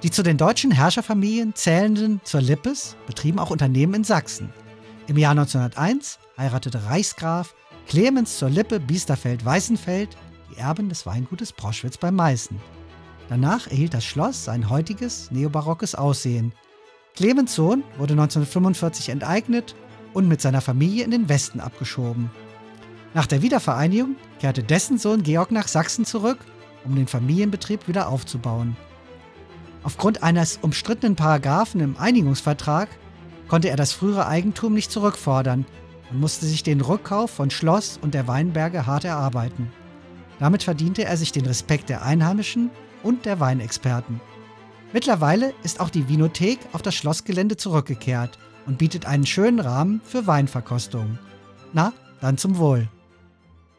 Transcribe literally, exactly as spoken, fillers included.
Die zu den deutschen Herrscherfamilien zählenden zur Lippes betrieben auch Unternehmen in Sachsen. Im Jahr neunzehnhunderteins heiratete Reichsgraf Clemens zur Lippe Biesterfeld-Weißenfeld die Erbin des Weingutes Proschwitz bei Meißen. Danach erhielt das Schloss sein heutiges neobarockes Aussehen. Clemens Sohn wurde neunzehnhundertfünfundvierzig enteignet und mit seiner Familie in den Westen abgeschoben. Nach der Wiedervereinigung kehrte dessen Sohn Georg nach Sachsen zurück, um den Familienbetrieb wieder aufzubauen. Aufgrund eines umstrittenen Paragraphen im Einigungsvertrag konnte er das frühere Eigentum nicht zurückfordern und musste sich den Rückkauf von Schloss und der Weinberge hart erarbeiten. Damit verdiente er sich den Respekt der Einheimischen und der Weinexperten. Mittlerweile ist auch die Winothek auf das Schlossgelände zurückgekehrt und bietet einen schönen Rahmen für Weinverkostungen. Na, dann zum Wohl.